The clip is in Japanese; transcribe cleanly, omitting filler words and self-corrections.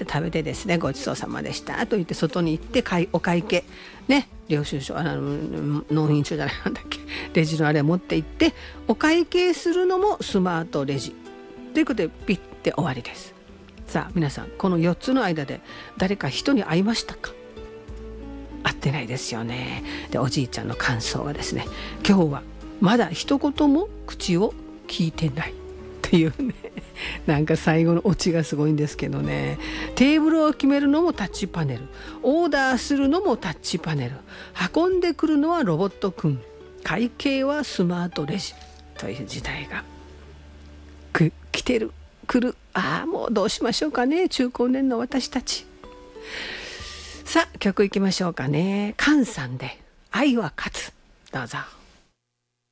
食べてですね、ごちそうさまでしたと言って外に行ってお会計ね、領収書納品書じゃないなんだっけ、レジのあれ持って行ってお会計するのもスマートレジということでピッて終わりです。さあ皆さん、この4つの間で誰か人に会いましたか？会ってないですよね。でおじいちゃんの感想はですね、今日はまだ一言も口を聞いてないっていうね、なんか最後のオチがすごいんですけどね。テーブルを決めるのもタッチパネル、オーダーするのもタッチパネル、運んでくるのはロボットくん、会計はスマートレジという時代が来てる来る。もうどうしましょうかね、中高年の私たち。さあ曲いきましょうかね。菅さんで愛は勝つ、どうぞ。